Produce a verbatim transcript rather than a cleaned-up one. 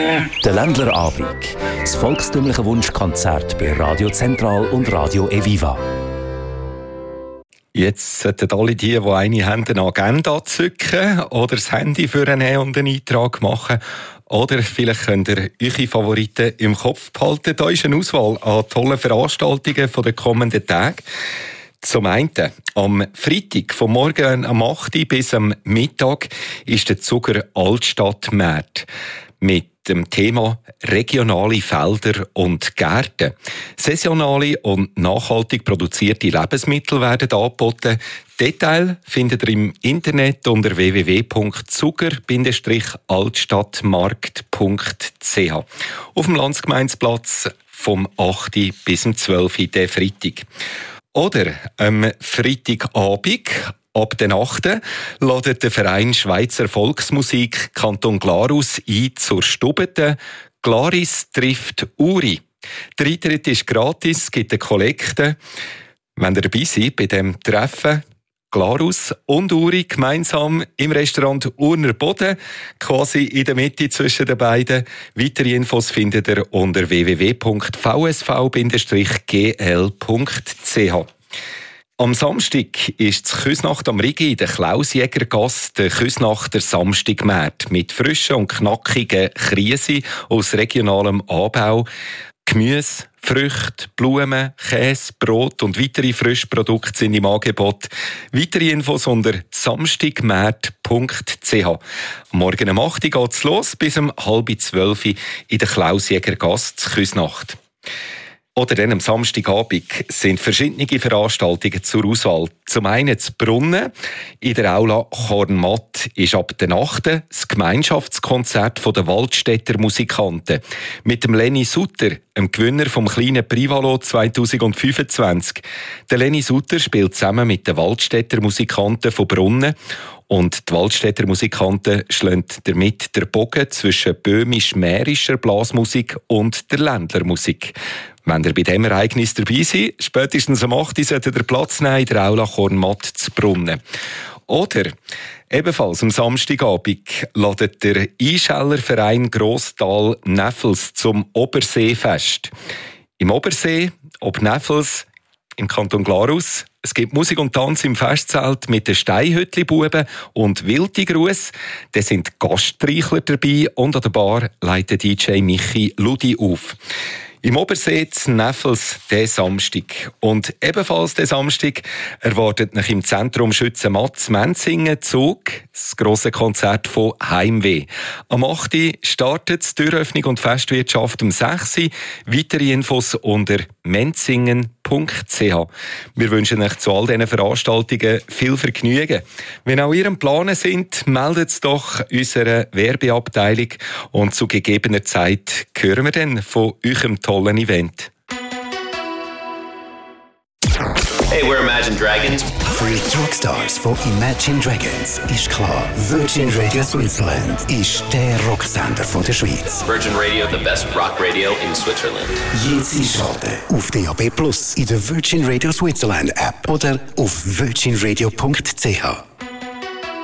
Der Ländlerabend. Das volkstümliche Wunschkonzert bei Radio Zentral und Radio Eviva. Jetzt sollten alle die, die eine haben, eine Agenda zücken oder das Handy für einen und einen Eintrag machen. Oder vielleicht könnt ihr eure Favoriten im Kopf behalten. Da ist eine Auswahl an tollen Veranstaltungen der kommenden Tage. Zum einen, am Freitag, vom Morgen am acht Uhr bis am Mittag, ist der Zuger Altstadtmarkt mit dem Thema regionale Felder und Gärten. Saisonale und nachhaltig produzierte Lebensmittel werden angeboten. Details findet ihr im Internet unter w w w punkt zuger Bindestrich altstadtmarkt punkt c h. Auf dem Landsgemeinsplatz vom acht Uhr bis zum zwölf Uhr der Freitag. Oder am Freitagabend ab den achten ladet der Verein Schweizer Volksmusik Kanton Glarus ein zur Stubete. Glaris trifft Uri. Der Eintritt ist gratis, es gibt eine Kollekte. Wenn ihr dabei seid bei diesem Treffen, Glarus und Uri gemeinsam im Restaurant Urner Boden, quasi in der Mitte zwischen den beiden. Weitere Infos findet ihr unter w w w punkt v s v Bindestrich g l punkt c h. Am Samstag ist die Küsnacht am Rigi in der Klausjägergasse der Küsnachter Samstagmarkt mit frischen und knackigen Kriesi aus regionalem Anbau. Gemüse, Früchte, Blumen, Käse, Brot und weitere Frischprodukte sind im Angebot. Weitere Infos unter samstagmarkt punkt c h. Morgen um acht Uhr geht es los, bis um halb zwölf Uhr in der Klausjägergasse zur Küsnacht. Oder dann am Samstagabend sind verschiedene Veranstaltungen zur Auswahl. Zum einen das Brunnen in der Aula Kornmatt ist ab der achten das Gemeinschaftskonzert der Waldstädter Musikanten. Mit dem Lenny Sutter, dem Gewinner vom kleinen Privalo zwanzig fünfundzwanzig. Der Lenny Sutter spielt zusammen mit den Waldstädter Musikanten von Brunnen. Und die Waldstädter Musikanten schlagen damit den Bogen zwischen böhmisch-mährischer Blasmusik und der Ländlermusik. Wenn ihr bei diesem Ereignis dabei seid, spätestens am acht Uhr solltet ihr Platz nehmen in der Aula Kornmatt zu Brunnen. Oder ebenfalls am Samstagabend ladet der Einschellerverein Grosstal Neffels zum Oberseefest. Im Obersee, ob Neffels, im Kanton Glarus. Es gibt Musik und Tanz im Festzelt mit den Steinhütli-Buben und Wildigruß. Da sind Gastreichler dabei und an der Bar leitet D J Michi Ludi auf. Im Obersee zu Neffels der Samstag. Und ebenfalls der Samstag erwartet nach im Zentrum Schützenmatt Menzingen Zug das grosse Konzert von Heimweh. Am acht Uhr startet die Türöffnung und Festwirtschaft um sechs Uhr. Weitere Infos unter menzingen punkt c h. Wir wünschen euch zu all diesen Veranstaltungen viel Vergnügen. Wenn auch ihr am Planen sind, meldet es doch unserer Werbeabteilung und zu gegebener Zeit hören wir dann von eurem tollen Event. Hey, we're Imagine Dragons. Für die Rockstars von Imagine Dragons ist klar, Virgin Radio Switzerland ist der Rocksender von der Schweiz. Virgin Radio, the best rock radio in Switzerland. Jetzt einschalten auf D A B Plus, in der Virgin Radio Switzerland App oder auf virgin radio punkt c h.